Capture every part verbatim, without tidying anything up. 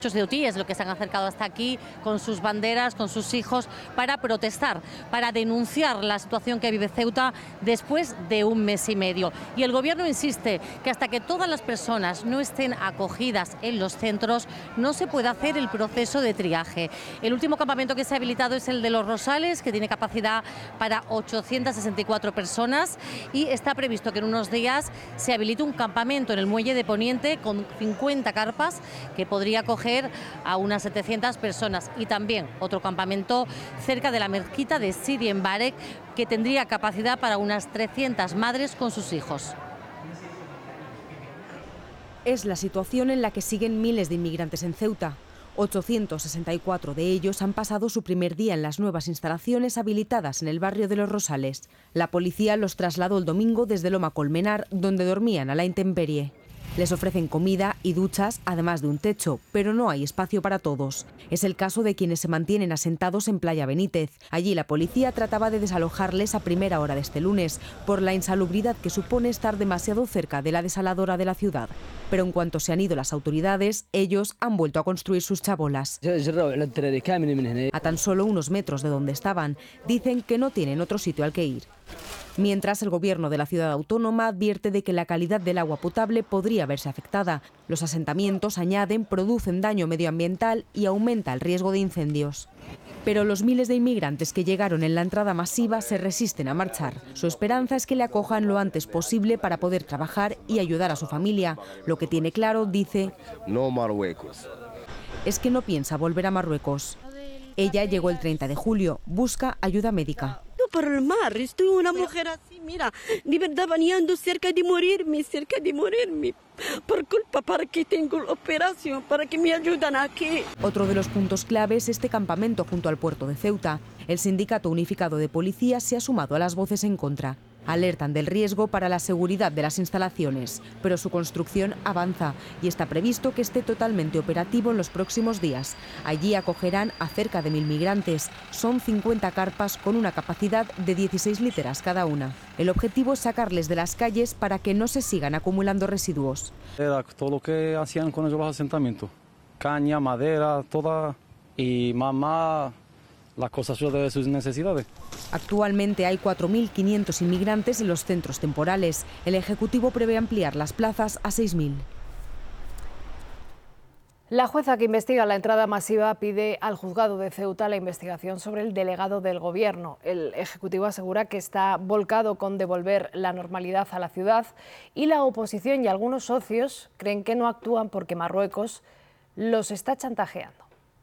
Muchos ceutíes lo que se han acercado hasta aquí con sus banderas, con sus hijos, para protestar, para denunciar la situación que vive Ceuta después de un mes y medio. Y el gobierno insiste que hasta que todas las personas no estén acogidas en los centros, no se puede hacer el proceso de triaje. El último campamento que se ha habilitado es el de Los Rosales, que tiene capacidad para ochocientas sesenta y cuatro personas, y está previsto que en unos días se habilite un campamento en el muelle de Poniente con cincuenta carpas que podría acoger a unas setecientas personas, y también otro campamento cerca de la mezquita de Sidi en Barek que tendría capacidad para unas trescientas madres con sus hijos. Es la situación en la que siguen miles de inmigrantes en Ceuta. ochocientos sesenta y cuatro de ellos han pasado su primer día en las nuevas instalaciones habilitadas en el barrio de Los Rosales. La policía los trasladó el domingo desde Loma Colmenar, donde dormían a la intemperie. Les ofrecen comida y duchas, además de un techo, pero no hay espacio para todos. Es el caso de quienes se mantienen asentados en Playa Benítez. Allí la policía trataba de desalojarles a primera hora de este lunes, por la insalubridad que supone estar demasiado cerca de la desaladora de la ciudad. Pero en cuanto se han ido las autoridades, ellos han vuelto a construir sus chabolas. A tan solo unos metros de donde estaban, dicen que no tienen otro sitio al que ir. Mientras, el gobierno de la ciudad autónoma advierte de que la calidad del agua potable podría verse afectada. Los asentamientos, añaden, producen daño medioambiental y aumenta el riesgo de incendios. Pero los miles de inmigrantes que llegaron en la entrada masiva se resisten a marchar. Su esperanza es que le acojan lo antes posible para poder trabajar y ayudar a su familia. Lo que tiene claro, dice, no Marruecos. Es que no piensa volver a Marruecos. Ella llegó el treinta de julio, busca ayuda médica. Por el mar, estoy una mujer así, mira, de verdad bañando cerca de morirme, cerca de morirme, por culpa para que tengo la operación, para que me ayuden aquí. Otro de los puntos clave es este campamento junto al puerto de Ceuta. El Sindicato Unificado de Policías se ha sumado a las voces en contra. Alertan del riesgo para la seguridad de las instalaciones, pero su construcción avanza y está previsto que esté totalmente operativo en los próximos días. Allí acogerán a cerca de mil migrantes. Son cincuenta carpas con una capacidad de dieciséis literas cada una. El objetivo es sacarles de las calles para que no se sigan acumulando residuos. Era todo lo que hacían con ellos los asentamientos. Caña, madera, toda, y mamá, las cosas de sus necesidades. Actualmente hay cuatro mil quinientos inmigrantes en los centros temporales. El Ejecutivo prevé ampliar las plazas a seis mil. La jueza que investiga la entrada masiva pide al juzgado de Ceuta la investigación sobre el delegado del Gobierno. El Ejecutivo asegura que está volcado con devolver la normalidad a la ciudad, y la oposición y algunos socios creen que no actúan porque Marruecos los está chantajeando.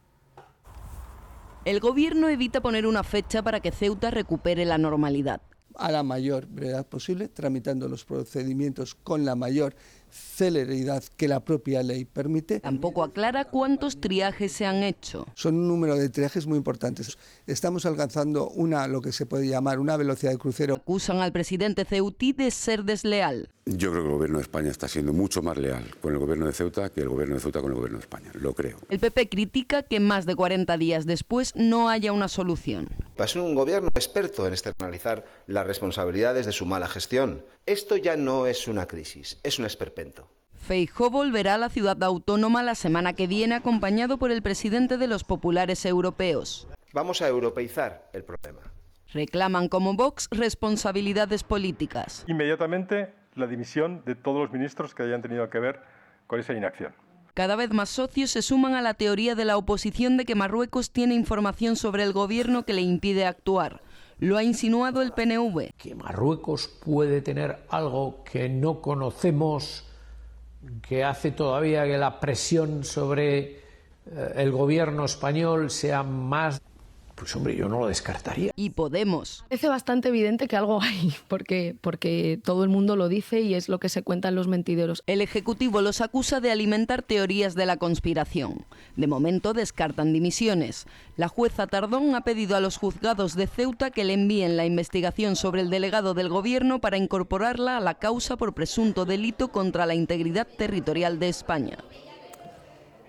El Gobierno evita poner una fecha para que Ceuta recupere la normalidad. A la mayor brevedad posible, tramitando los procedimientos con la mayor celeridad que la propia ley permite. Tampoco aclara cuántos triajes se han hecho. Son un número de triajes muy importantes. Estamos alcanzando una, lo que se puede llamar una velocidad de crucero. Acusan al presidente ceutí de ser desleal. Yo creo que el Gobierno de España está siendo mucho más leal con el Gobierno de Ceuta que el Gobierno de Ceuta con el Gobierno de España, lo creo. El P P critica que más de cuarenta días después no haya una solución. Es un gobierno experto en externalizar las responsabilidades de su mala gestión. Esto ya no es una crisis, es un esperpento. Feijóo volverá a la ciudad autónoma la semana que viene acompañado por el presidente de los populares europeos. Vamos a europeizar el problema. Reclaman como Vox responsabilidades políticas. Inmediatamente la dimisión de todos los ministros que hayan tenido que ver con esa inacción. Cada vez más socios se suman a la teoría de la oposición de que Marruecos tiene información sobre el gobierno que le impide actuar. Lo ha insinuado el P N V. Que Marruecos puede tener algo que no conocemos, que hace todavía que la presión sobre eh, el gobierno español sea más... Pues hombre, yo no lo descartaría. Y Podemos. Parece bastante evidente que algo hay, porque, porque todo el mundo lo dice y es lo que se cuenta en los mentideros. El Ejecutivo los acusa de alimentar teorías de la conspiración. De momento descartan dimisiones. La jueza Tardón ha pedido a los juzgados de Ceuta que le envíen la investigación sobre el delegado del Gobierno para incorporarla a la causa por presunto delito contra la integridad territorial de España.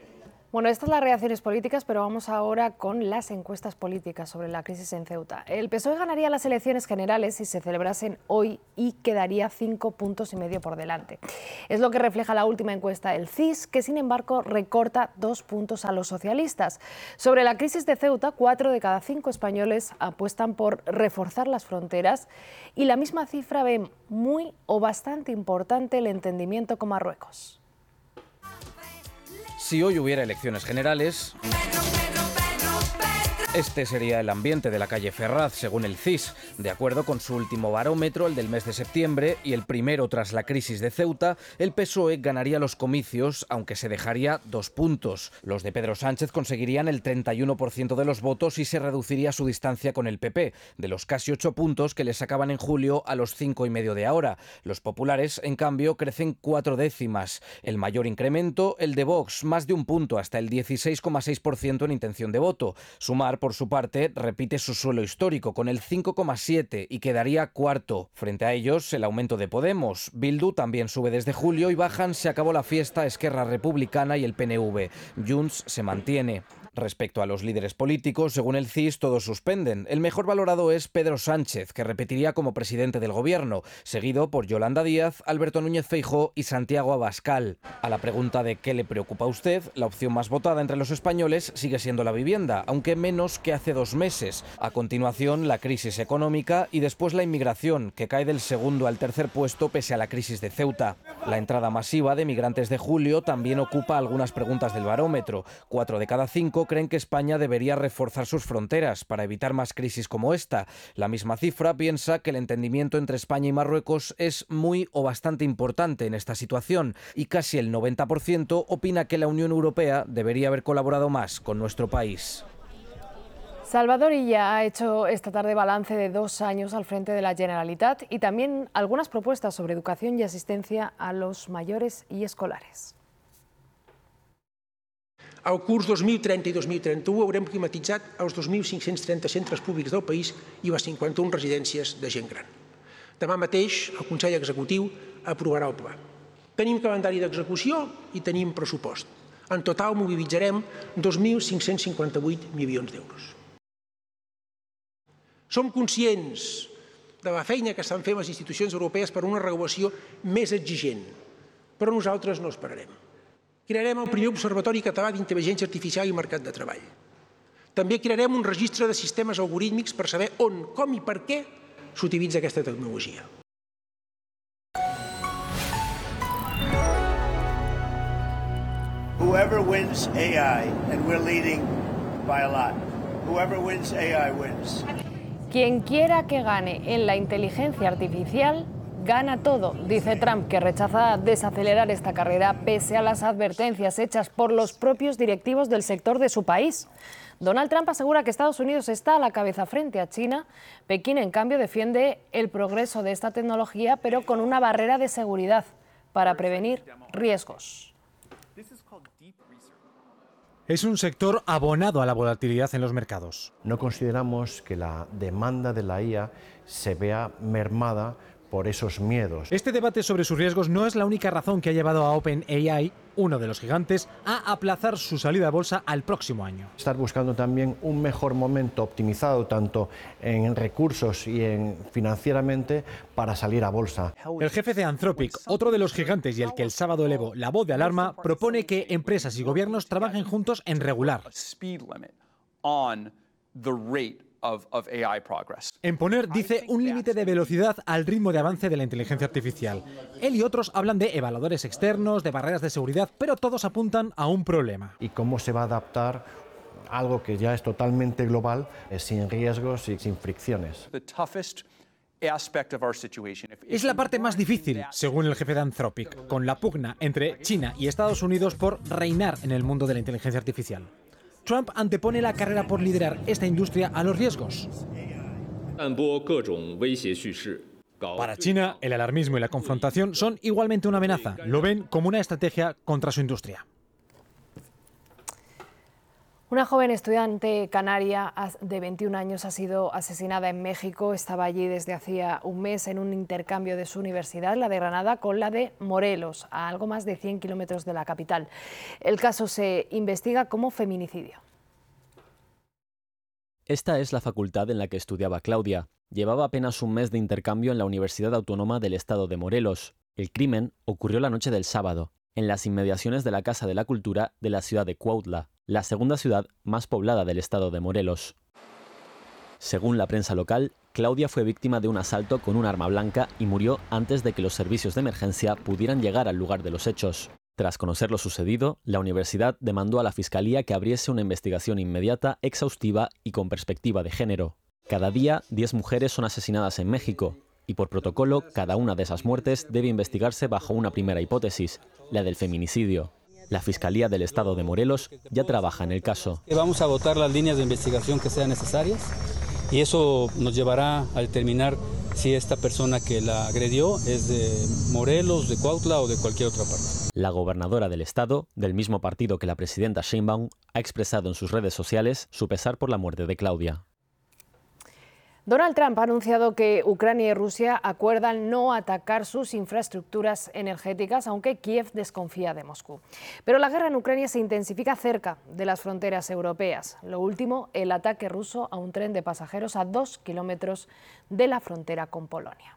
Bueno, estas son las reacciones políticas, pero vamos ahora con las encuestas políticas sobre la crisis en Ceuta. El P S O E ganaría las elecciones generales si se celebrasen hoy y quedaría cinco puntos y medio por delante. Es lo que refleja la última encuesta del C I S, que sin embargo recorta dos puntos a los socialistas. Sobre la crisis de Ceuta, cuatro de cada cinco españoles apuestan por reforzar las fronteras y la misma cifra ve muy o bastante importante el entendimiento con Marruecos. Si hoy hubiera elecciones generales, este sería el ambiente de la calle Ferraz, según el C I S. De acuerdo con su último barómetro, el del mes de septiembre, y el primero tras la crisis de Ceuta, el P S O E ganaría los comicios, aunque se dejaría dos puntos. Los de Pedro Sánchez conseguirían el treinta y uno por ciento de los votos y se reduciría su distancia con el P P, de los casi ocho puntos que le sacaban en julio a los cinco y medio de ahora. Los populares, en cambio, crecen cuatro décimas. El mayor incremento, el de Vox, más de un punto, hasta el dieciséis coma seis por ciento en intención de voto. Sumar, por su parte, repite su suelo histórico con el cinco coma siete y quedaría cuarto. Frente a ellos, el aumento de Podemos. Bildu también sube desde julio y bajan Se acabó la fiesta, Esquerra Republicana y el P N V. Junts se mantiene. Respecto a los líderes políticos, según el C I S, todos suspenden. El mejor valorado es Pedro Sánchez, que repetiría como presidente del gobierno, seguido por Yolanda Díaz, Alberto Núñez Feijóo y Santiago Abascal. A la pregunta de ¿qué le preocupa a usted?, la opción más votada entre los españoles sigue siendo la vivienda, aunque menos que hace dos meses. A continuación, la crisis económica y después la inmigración, que cae del segundo al tercer puesto pese a la crisis de Ceuta. La entrada masiva de migrantes de julio también ocupa algunas preguntas del barómetro. Cuatro de cada cinco creen que España debería reforzar sus fronteras para evitar más crisis como esta. La misma cifra piensa que el entendimiento entre España y Marruecos es muy o bastante importante en esta situación y casi el noventa por ciento opina que la Unión Europea debería haber colaborado más con nuestro país. Salvador Illa ha hecho esta tarde balance de dos años al frente de la Generalitat y también algunas propuestas sobre educación y asistencia a los mayores y escolares. Al curs dos mil trenta i dos mil trenta-u haurem climatitzat els dos mil cinc-cents trenta centres públics del país i les cinquanta-una residències de gent gran. Demà mateix el Consell Executiu aprovarà el pla. Tenim calendari d'execució i tenim pressupost. En total mobilitzarem dos mil cinc-cents cinquanta-vuit milions d'euros. Som conscients de la feina que estan fent les institucions europees per una regulació més exigent, però nosaltres no esperarem. Crearem el primer Observatori Català d'Intel·ligència Artificial i Mercat de Treball. També crearem un registre de sistemes algorítmics per saber on, com i per què s'utilitza aquesta tecnologia. Whoever wins A I, and we're leading by a lot, whoever wins A I wins. Quien quiera que gane en la inteligencia artificial gana todo, dice Trump, que rechaza desacelerar esta carrera pese a las advertencias hechas por los propios directivos del sector de su país. Donald Trump asegura que Estados Unidos está a la cabeza frente a China. Pekín, en cambio, defiende el progreso de esta tecnología, pero con una barrera de seguridad para prevenir riesgos. Es un sector abonado a la volatilidad en los mercados. No consideramos que la demanda de la I A se vea mermada por esos miedos. Este debate sobre sus riesgos no es la única razón que ha llevado a OpenAI, uno de los gigantes, a aplazar su salida a bolsa al próximo año. Estar buscando también un mejor momento optimizado tanto en recursos y en financieramente para salir a bolsa. El jefe de Anthropic, otro de los gigantes y el que el sábado elevó la voz de alarma, propone que empresas y gobiernos trabajen juntos en regular. En poner, dice, un límite de velocidad al ritmo de avance de la inteligencia artificial. Él y otros hablan de evaluadores externos, de barreras de seguridad, pero todos apuntan a un problema. ¿Y cómo se va a adaptar algo que ya es totalmente global, sin riesgos y sin fricciones? Es la parte más difícil, según el jefe de Anthropic, con la pugna entre China y Estados Unidos por reinar en el mundo de la inteligencia artificial. Trump antepone la carrera por liderar esta industria a los riesgos. Para China, el alarmismo y la confrontación son igualmente una amenaza. Lo ven como una estrategia contra su industria. Una joven estudiante canaria de veintiún años ha sido asesinada en México. Estaba allí desde hacía un mes en un intercambio de su universidad, la de Granada, con la de Morelos, a algo más de cien kilómetros de la capital. El caso se investiga como feminicidio. Esta es la facultad en la que estudiaba Claudia. Llevaba apenas un mes de intercambio en la Universidad Autónoma del Estado de Morelos. El crimen ocurrió la noche del sábado, en las inmediaciones de la Casa de la Cultura de la ciudad de Cuautla, la segunda ciudad más poblada del estado de Morelos. Según la prensa local, Claudia fue víctima de un asalto con un arma blanca y murió antes de que los servicios de emergencia pudieran llegar al lugar de los hechos. Tras conocer lo sucedido, la universidad demandó a la Fiscalía que abriese una investigación inmediata, exhaustiva y con perspectiva de género. Cada día, diez mujeres son asesinadas en México, y por protocolo, cada una de esas muertes debe investigarse bajo una primera hipótesis, la del feminicidio. La Fiscalía del Estado de Morelos ya trabaja en el caso. Vamos a agotar las líneas de investigación que sean necesarias y eso nos llevará a determinar si esta persona que la agredió es de Morelos, de Cuautla o de cualquier otra parte. La gobernadora del estado, del mismo partido que la presidenta Sheinbaum, ha expresado en sus redes sociales su pesar por la muerte de Claudia. Donald Trump ha anunciado que Ucrania y Rusia acuerdan no atacar sus infraestructuras energéticas, aunque Kiev desconfía de Moscú. Pero la guerra en Ucrania se intensifica cerca de las fronteras europeas. Lo último, el ataque ruso a un tren de pasajeros a dos kilómetros de la frontera con Polonia.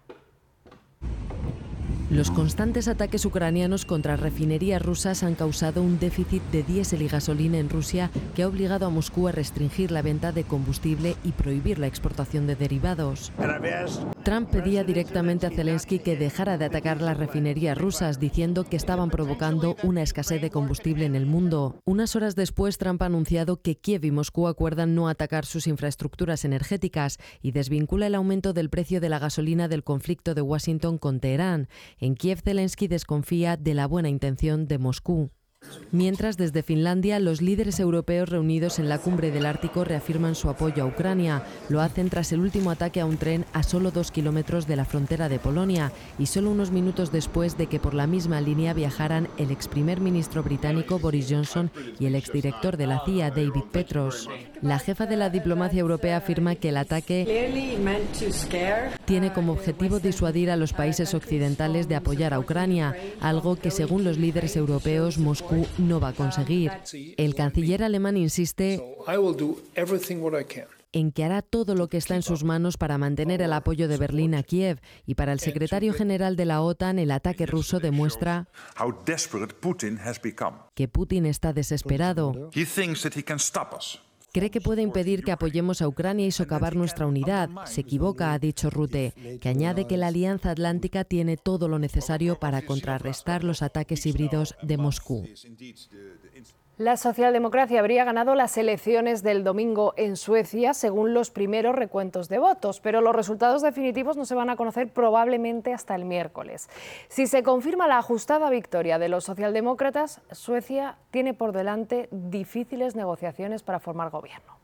Los constantes ataques ucranianos contra refinerías rusas han causado un déficit de diésel y gasolina en Rusia que ha obligado a Moscú a restringir la venta de combustible y prohibir la exportación de derivados. Trump pedía directamente a Zelensky que dejara de atacar las refinerías rusas, diciendo que estaban provocando una escasez de combustible en el mundo. Unas horas después, Trump ha anunciado que Kiev y Moscú acuerdan no atacar sus infraestructuras energéticas y desvincula el aumento del precio de la gasolina del conflicto de Washington con Teherán. En Kiev, Zelensky desconfía de la buena intención de Moscú. Mientras, desde Finlandia, los líderes europeos reunidos en la cumbre del Ártico reafirman su apoyo a Ucrania. Lo hacen tras el último ataque a un tren a solo dos kilómetros de la frontera de Polonia y solo unos minutos después de que por la misma línea viajaran el ex primer ministro británico Boris Johnson y el exdirector de la C I A David Petros. La jefa de la diplomacia europea afirma que el ataque tiene como objetivo disuadir a los países occidentales de apoyar a Ucrania, algo que, según los líderes europeos, Moscú no va a conseguir. El canciller alemán insiste en que hará todo lo que está en sus manos para mantener el apoyo de Berlín a Kiev, y para el secretario general de la OTAN el ataque ruso demuestra que Putin está desesperado. Cree que puede impedir que apoyemos a Ucrania y socavar nuestra unidad. Se equivoca, ha dicho Rutte, que añade que la Alianza Atlántica tiene todo lo necesario para contrarrestar los ataques híbridos de Moscú. La socialdemocracia habría ganado las elecciones del domingo en Suecia, según los primeros recuentos de votos, pero los resultados definitivos no se van a conocer probablemente hasta el miércoles. Si se confirma la ajustada victoria de los socialdemócratas, Suecia tiene por delante difíciles negociaciones para formar gobierno.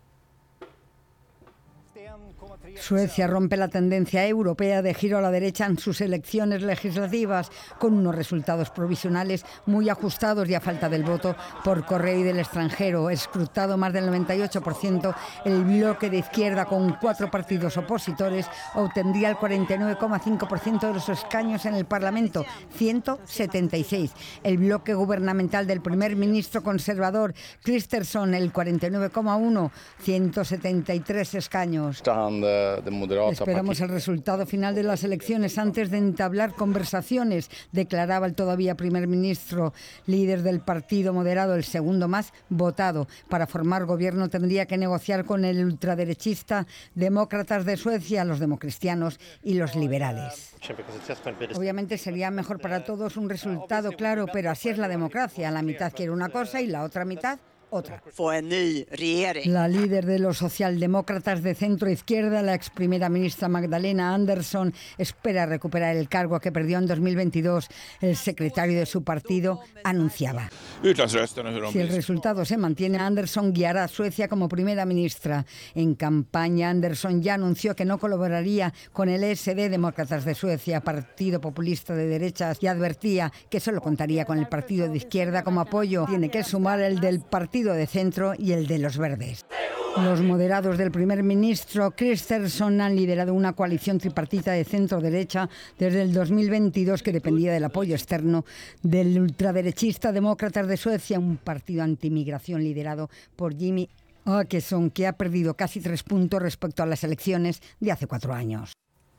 Suecia rompe la tendencia europea de giro a la derecha en sus elecciones legislativas, con unos resultados provisionales muy ajustados y a falta del voto por correo y del extranjero. Escrutado más del noventa y ocho por ciento, el bloque de izquierda, con cuatro partidos opositores, obtendría el cuarenta y nueve coma cinco por ciento de los escaños en el Parlamento, ciento setenta y seis. El bloque gubernamental del primer ministro conservador, Kristersson, el cuarenta y nueve coma uno por ciento, ciento setenta y tres escaños. Esperamos el resultado final de las elecciones antes de entablar conversaciones, declaraba el todavía primer ministro, líder del partido moderado, el segundo más votado. Para formar gobierno tendría que negociar con el ultraderechista Demócratas de Suecia, los democristianos y los liberales. Obviamente sería mejor para todos un resultado claro, pero así es la democracia. La mitad quiere una cosa y la otra mitad otra. La líder de los socialdemócratas de centro izquierda, la ex primera ministra Magdalena Andersson, espera recuperar el cargo que perdió en dos mil veintidós. El secretario de su partido anunciaba: si el resultado se mantiene, Andersson guiará a Suecia como primera ministra. En campaña, Andersson ya anunció que no colaboraría con el E S D, Demócratas de Suecia, partido populista de derechas, y advertía que solo contaría con el partido de izquierda como apoyo. Tiene que sumar el del partido partido de centro y el de los verdes. Los moderados del primer ministro Kristersson han liderado una coalición tripartita de centro-derecha desde el dos mil veintidós que dependía del apoyo externo del ultraderechista Demócratas de Suecia, un partido antimigración liderado por Jimmie Åkesson, que ha perdido casi tres puntos respecto a las elecciones de hace cuatro años.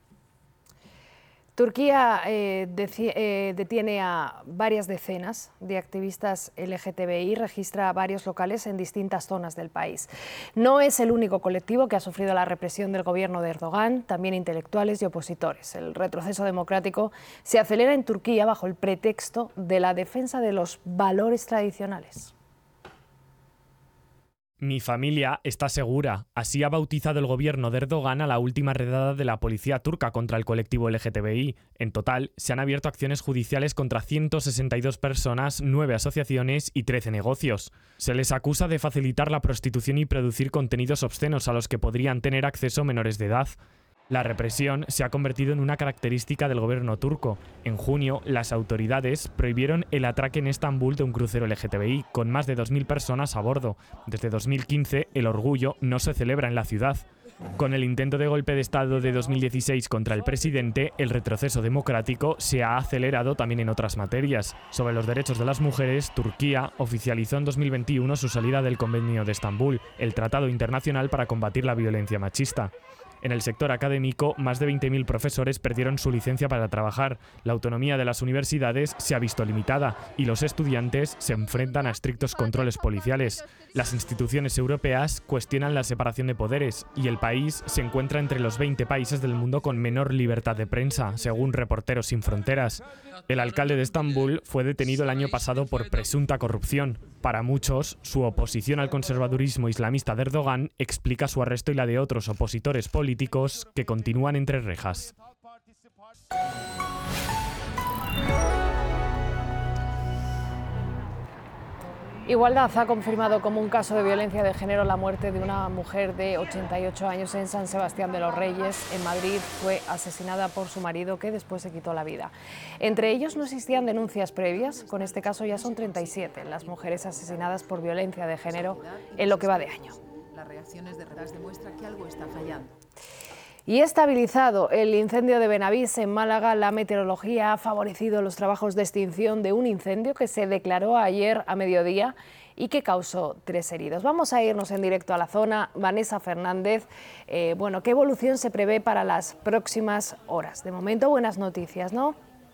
Turquía eh, deci- eh, detiene a varias decenas de activistas L G T B I y registra varios locales en distintas zonas del país. No es el único colectivo que ha sufrido la represión del gobierno de Erdogan, también intelectuales y opositores. El retroceso democrático se acelera en Turquía bajo el pretexto de la defensa de los valores tradicionales. Mi familia está segura. Así ha bautizado el gobierno de Erdogan a la última redada de la policía turca contra el colectivo L G T B I. En total, se han abierto acciones judiciales contra ciento sesenta y dos personas, nueve asociaciones y trece negocios. Se les acusa de facilitar la prostitución y producir contenidos obscenos a los que podrían tener acceso menores de edad. La represión se ha convertido en una característica del gobierno turco. En junio, las autoridades prohibieron el atraque en Estambul de un crucero L G T B I con más de dos mil personas a bordo. Desde dos mil quince, el orgullo no se celebra en la ciudad. Con el intento de golpe de Estado de dos mil dieciséis contra el presidente, el retroceso democrático se ha acelerado también en otras materias. Sobre los derechos de las mujeres, Turquía oficializó en dos mil veintiuno su salida del Convenio de Estambul, el tratado internacional para combatir la violencia machista. En el sector académico, más de veinte mil profesores perdieron su licencia para trabajar. La autonomía de las universidades se ha visto limitada y los estudiantes se enfrentan a estrictos controles policiales. Las instituciones europeas cuestionan la separación de poderes y el país se encuentra entre los veinte países del mundo con menor libertad de prensa, según Reporteros Sin Fronteras. El alcalde de Estambul fue detenido el año pasado por presunta corrupción. Para muchos, su oposición al conservadurismo islamista de Erdogan explica su arresto y la de otros opositores políticos que continúan entre rejas. Igualdad ha confirmado como un caso de violencia de género la muerte de una mujer de ochenta y ocho años en San Sebastián de los Reyes, en Madrid. Fue asesinada por su marido, que después se quitó la vida. Entre ellos no existían denuncias previas. Con este caso ya son treinta y siete las mujeres asesinadas por violencia de género en lo que va de año. Las reacciones de redes demuestran que algo está fallando. Y estabilizado el incendio de Benavís en Málaga, la meteorología ha favorecido los trabajos de extinción de un incendio que se declaró ayer a mediodía y que causó tres heridos. Vamos a irnos en directo a la zona. Vanessa Fernández, eh, bueno, ¿qué evolución se prevé para las próximas horas? De momento, buenas noticias, ¿no?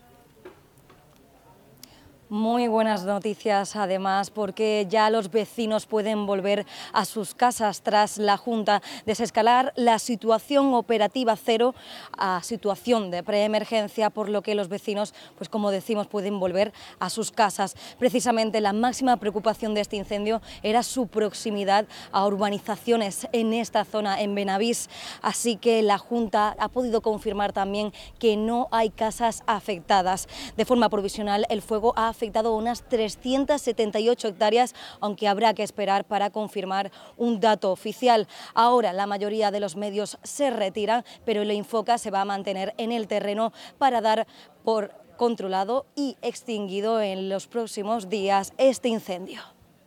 Muy buenas noticias, además, porque ya los vecinos pueden volver a sus casas tras la Junta desescalar la situación operativa cero a situación de preemergencia, por lo que los vecinos, pues como decimos, pueden volver a sus casas. Precisamente la máxima preocupación de este incendio era su proximidad a urbanizaciones en esta zona, en Benavís, así que la Junta ha podido confirmar también que no hay casas afectadas. De forma provisional, el fuego ha afectado unas trescientas setenta y ocho hectáreas, aunque habrá que esperar para confirmar un dato oficial. Ahora la mayoría de los medios se retiran, pero el Infoca se va a mantener en el terreno para dar por controlado y extinguido en los próximos días este incendio.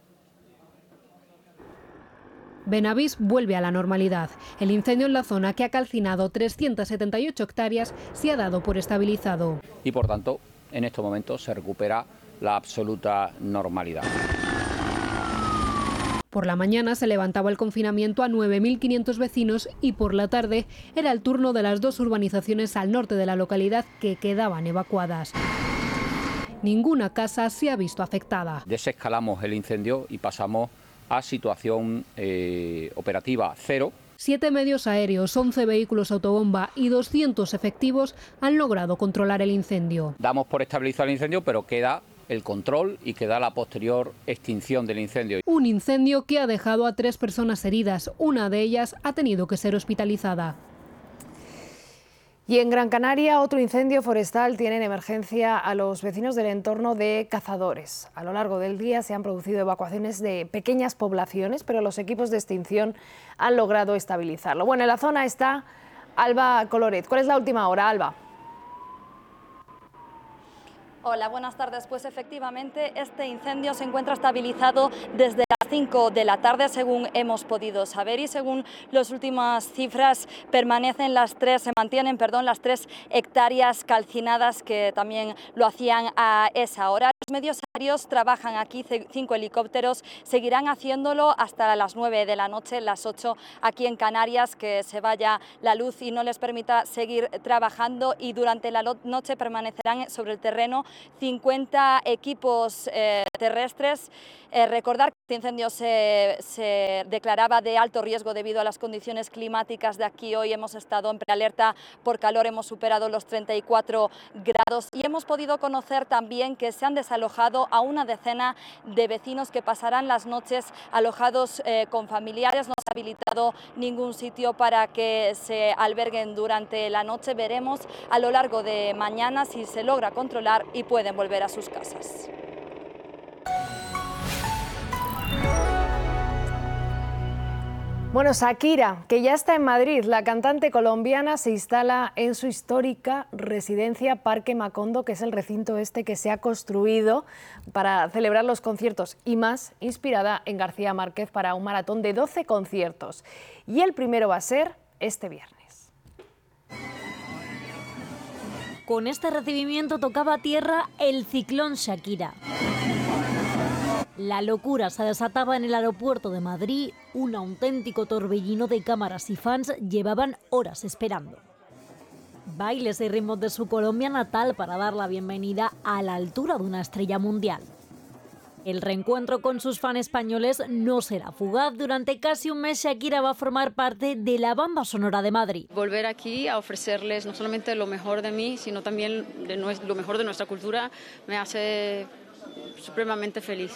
Benavís vuelve a la normalidad. El incendio en la zona, que ha calcinado trescientas setenta y ocho hectáreas, se ha dado por estabilizado. Y por tanto, en estos momentos se recupera la absoluta normalidad. Por la mañana se levantaba el confinamiento a nueve mil quinientos vecinos y por la tarde era el turno de las dos urbanizaciones al norte de la localidad que quedaban evacuadas. Ninguna casa se ha visto afectada. Desescalamos el incendio y pasamos a situación eh, operativa cero. Siete medios aéreos, once vehículos autobomba y doscientos efectivos han logrado controlar el incendio. Damos por estabilizado el incendio, pero queda el control y queda la posterior extinción del incendio. Un incendio que ha dejado a tres personas heridas. Una de ellas ha tenido que ser hospitalizada. Y en Gran Canaria, otro incendio forestal tiene en emergencia a los vecinos del entorno de Cazadores. A lo largo del día se han producido evacuaciones de pequeñas poblaciones, pero los equipos de extinción han logrado estabilizarlo. Bueno, en la zona está Alba Coloret. ¿Cuál es la última hora, Alba? Hola, buenas tardes. Pues efectivamente este incendio se encuentra estabilizado desde las cinco de la tarde, según hemos podido saber, y según las últimas cifras permanecen las tres, se mantienen, perdón, las tres hectáreas calcinadas que también lo hacían a esa hora. Los medios aéreos trabajan aquí, cinco helicópteros seguirán haciéndolo hasta las nueve de la noche, las ocho aquí en Canarias, que se vaya la luz y no les permita seguir trabajando, y durante la noche permanecerán sobre el terreno cincuenta equipos eh, terrestres. Eh, recordar que este incendio se, se declaraba de alto riesgo debido a las condiciones climáticas de aquí. Hoy hemos estado en prealerta por calor, hemos superado los treinta y cuatro grados y hemos podido conocer también que se han desalojado a una decena de vecinos que pasarán las noches alojados eh, con familiares. No se ha habilitado ningún sitio para que se alberguen durante la noche. Veremos a lo largo de mañana si se logra controlar y pueden volver a sus casas. Bueno, Shakira, que ya está en Madrid, la cantante colombiana se instala en su histórica residencia Parque Macondo, que es el recinto este que se ha construido para celebrar los conciertos y más, inspirada en García Márquez, para un maratón de doce conciertos. Y el primero va a ser este viernes. Con este recibimiento tocaba a tierra el ciclón Shakira. La locura se desataba en el aeropuerto de Madrid, un auténtico torbellino de cámaras y fans llevaban horas esperando. Bailes y ritmos de su Colombia natal para dar la bienvenida a la altura de una estrella mundial. El reencuentro con sus fans españoles no será fugaz. Durante casi un mes Shakira va a formar parte de la banda sonora de Madrid. Volver aquí a ofrecerles no solamente lo mejor de mí, sino también de lo mejor de nuestra cultura me hace supremamente feliz.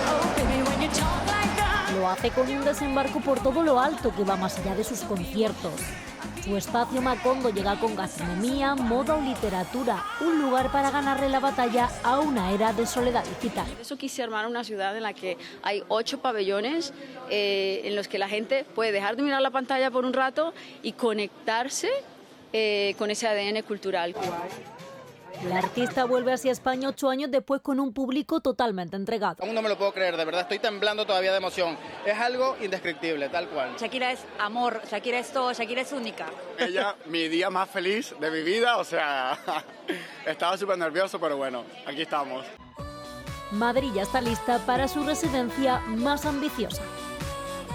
Lo hace con un desembarco por todo lo alto que va más allá de sus conciertos. Su espacio Macondo llega con gastronomía, moda o literatura, un lugar para ganarle la batalla a una era de soledad digital. Por eso quise armar una ciudad en la que hay ocho pabellones eh, en los que la gente puede dejar de mirar la pantalla por un rato y conectarse eh, con ese A D N cultural. La artista vuelve hacia España ocho años después con un público totalmente entregado. Aún no me lo puedo creer, de verdad, estoy temblando todavía de emoción. Es algo indescriptible, tal cual. Shakira es amor, Shakira es todo, Shakira es única. Ella, mi día más feliz de mi vida, o sea, estaba súper nervioso, pero bueno, aquí estamos. Madrid ya está lista para su residencia más ambiciosa.